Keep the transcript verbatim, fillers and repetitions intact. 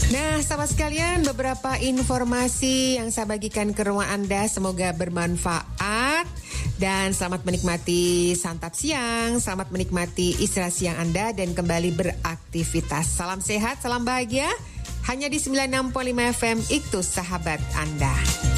Nah, sahabat sekalian, beberapa informasi yang saya bagikan ke ruang Anda semoga bermanfaat. Dan selamat menikmati santap siang, selamat menikmati istirahat siang Anda dan kembali beraktivitas. Salam sehat, salam bahagia. Hanya di sembilan puluh enam koma lima F M, itu sahabat Anda.